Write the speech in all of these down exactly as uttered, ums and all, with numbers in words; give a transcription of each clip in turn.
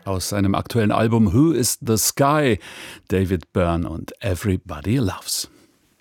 aus seinem aktuellen Album Who is the Sky? David Byrne und Everybody Loves.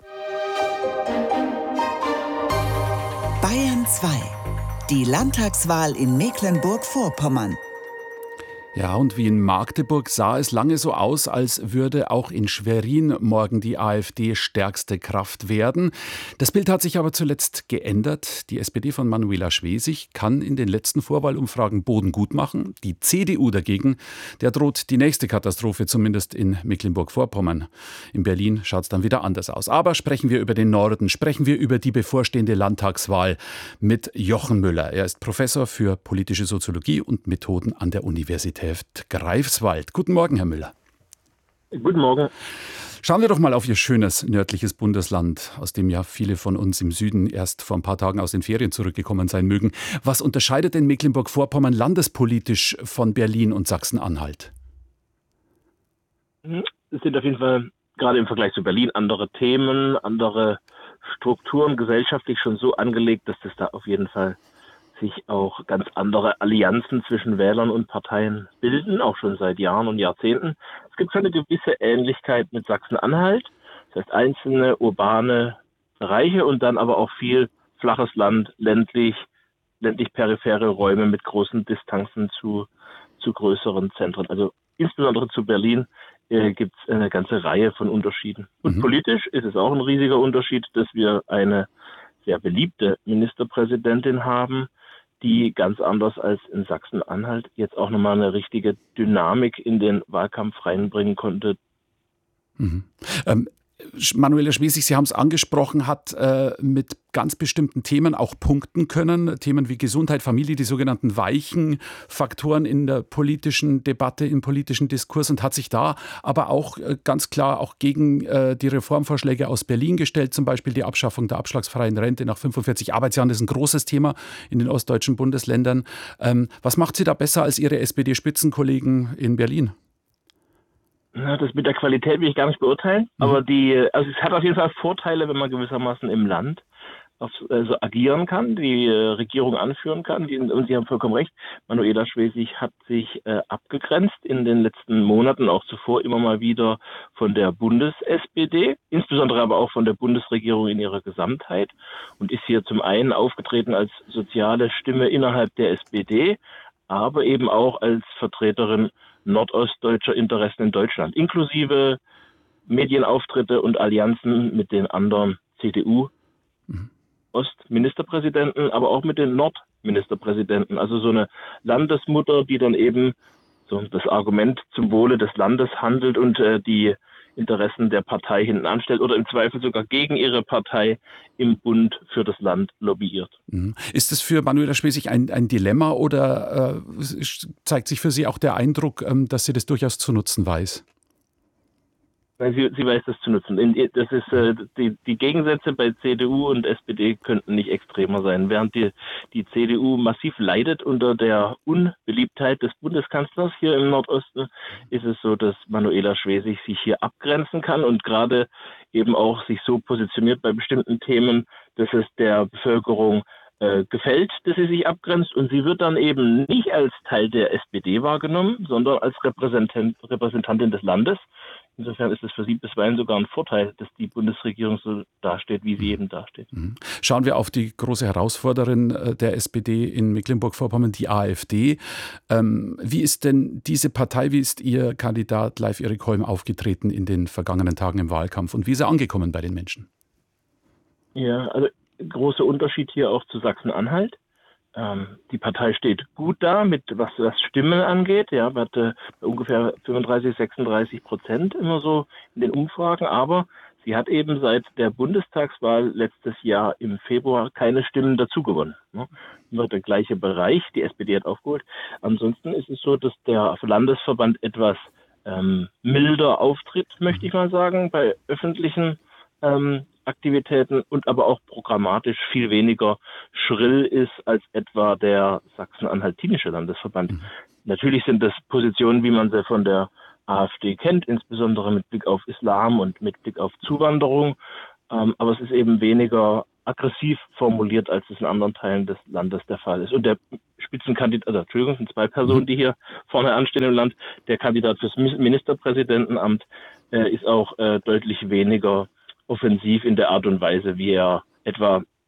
Bayern zwei. Die Landtagswahl in Mecklenburg-Vorpommern. Ja, und wie in Magdeburg sah es lange so aus, als würde auch in Schwerin morgen die AfD stärkste Kraft werden. Das Bild hat sich aber zuletzt geändert. Die S P D von Manuela Schwesig kann in den letzten Vorwahlumfragen Boden gut machen. Die C D U dagegen, der droht die nächste Katastrophe, zumindest in Mecklenburg-Vorpommern. In Berlin schaut es dann wieder anders aus. Aber sprechen wir über den Norden, sprechen wir über die bevorstehende Landtagswahl mit Jochen Müller. Er ist Professor für politische Soziologie und Methoden an der Universität Greifswald. Guten Morgen, Herr Müller. Guten Morgen. Schauen wir doch mal auf Ihr schönes nördliches Bundesland, aus dem ja viele von uns im Süden erst vor ein paar Tagen aus den Ferien zurückgekommen sein mögen. Was unterscheidet denn Mecklenburg-Vorpommern landespolitisch von Berlin und Sachsen-Anhalt? Es sind auf jeden Fall gerade im Vergleich zu Berlin andere Themen, andere Strukturen gesellschaftlich schon so angelegt, dass das da auf jeden Fall sich auch ganz andere Allianzen zwischen Wählern und Parteien bilden, auch schon seit Jahren und Jahrzehnten. Es gibt schon eine gewisse Ähnlichkeit mit Sachsen-Anhalt, das heißt einzelne urbane Bereiche und dann aber auch viel flaches Land, ländlich, ländlich-periphere Räume mit großen Distanzen zu, zu größeren Zentren. Also insbesondere zu Berlin äh, gibt es eine ganze Reihe von Unterschieden. Und mhm. politisch ist es auch ein riesiger Unterschied, dass wir eine sehr beliebte Ministerpräsidentin haben, die ganz anders als in Sachsen-Anhalt jetzt auch nochmal eine richtige Dynamik in den Wahlkampf reinbringen konnte. Mhm. Ähm, Manuela Schwesig, Sie haben es angesprochen, hat äh, mit ganz bestimmten Themen auch punkten können. Themen wie Gesundheit, Familie, die sogenannten weichen Faktoren in der politischen Debatte, im politischen Diskurs und hat sich da aber auch äh, ganz klar auch gegen äh, die Reformvorschläge aus Berlin gestellt, zum Beispiel die Abschaffung der abschlagsfreien Rente nach fünfundvierzig Arbeitsjahren. Das ist ein großes Thema in den ostdeutschen Bundesländern. Ähm, was macht sie da besser als ihre S P D-Spitzenkollegen in Berlin? Na, das mit der Qualität will ich gar nicht beurteilen, mhm. aber die, also es hat auf jeden Fall Vorteile, wenn man gewissermaßen im Land auf, also agieren kann, die äh, Regierung anführen kann. Die, und Sie haben vollkommen recht, Manuela Schwesig hat sich äh, abgegrenzt in den letzten Monaten, auch zuvor immer mal wieder von der Bundes-S P D, insbesondere aber auch von der Bundesregierung in ihrer Gesamtheit und ist hier zum einen aufgetreten als soziale Stimme innerhalb der S P D, aber eben auch als Vertreterin nordostdeutscher Interessen in Deutschland, inklusive Medienauftritte und Allianzen mit den anderen C D U-Ostministerpräsidenten, aber auch mit den Nordministerpräsidenten. Also so eine Landesmutter, die dann eben so das Argument zum Wohle des Landes handelt und äh, die Interessen der Partei hinten anstellt oder im Zweifel sogar gegen ihre Partei im Bund für das Land lobbyiert. Ist es für Manuela Schwesig ein, ein Dilemma oder äh, zeigt sich für Sie auch der Eindruck, ähm, dass sie das durchaus zu nutzen weiß? Sie, sie weiß das zu nutzen. Das ist, äh, die, die Gegensätze bei C D U und S P D könnten nicht extremer sein. Während die, die C D U massiv leidet unter der Unbeliebtheit des Bundeskanzlers hier im Nordosten, ist es so, dass Manuela Schwesig sich hier abgrenzen kann und gerade eben auch sich so positioniert bei bestimmten Themen, dass es der Bevölkerung äh, gefällt, dass sie sich abgrenzt. Und sie wird dann eben nicht als Teil der S P D wahrgenommen, sondern als Repräsentant, Repräsentantin des Landes. Insofern ist es für sie bisweilen sogar ein Vorteil, dass die Bundesregierung so dasteht, wie sie eben dasteht. Schauen wir auf die große Herausforderin der S P D in Mecklenburg-Vorpommern, die AfD. Ähm, wie ist denn diese Partei, wie ist Ihr Kandidat Leif Erik Holm aufgetreten in den vergangenen Tagen im Wahlkampf und wie ist er angekommen bei den Menschen? Ja, also großer Unterschied hier auch zu Sachsen-Anhalt. Ähm, die Partei steht gut da, mit was das Stimmen angeht. Ja, hat äh, ungefähr fünfunddreißig, sechsunddreißig Prozent immer so in den Umfragen. Aber sie hat eben seit der Bundestagswahl letztes Jahr im Februar keine Stimmen dazu gewonnen. Ne? Immer der gleiche Bereich. Die S P D hat aufgeholt. Ansonsten ist es so, dass der Landesverband etwas ähm, milder auftritt, möchte ich mal sagen, bei öffentlichen ähm, Aktivitäten und aber auch programmatisch viel weniger schrill ist als etwa der sachsen-anhaltinische Landesverband. Mhm. Natürlich sind das Positionen, wie man sie von der AfD kennt, insbesondere mit Blick auf Islam und mit Blick auf Zuwanderung. Ähm, aber es ist eben weniger aggressiv formuliert, als es in anderen Teilen des Landes der Fall ist. Und der Spitzenkandidat, also Entschuldigung, es sind zwei Personen, die hier vorne anstehen im Land. Der Kandidat fürs Ministerpräsidentenamt äh, ist auch äh, deutlich weniger offensiv in der Art und Weise, wie er etwa